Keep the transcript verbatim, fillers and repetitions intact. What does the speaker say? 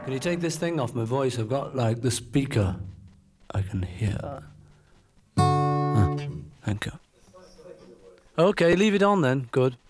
Can you take this thing off my voice? I've got, like, the speaker. I can hear. Ah, thank you. Okay, leave it on then. Good.